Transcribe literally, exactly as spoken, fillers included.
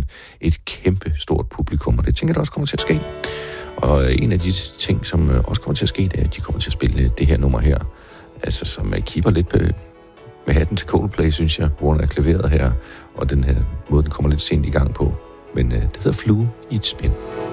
et kæmpe stort publikum, og det tænker jeg, der også kommer til at ske. Og en af de ting, som også kommer til at ske, det er, at de kommer til at spille det her nummer her, altså som kipper lidt på, med hatten til Coldplay, synes jeg, på grund af klaveret her, og den her måde, den kommer lidt sent i gang på. Men øh, det hedder Flue i et spin.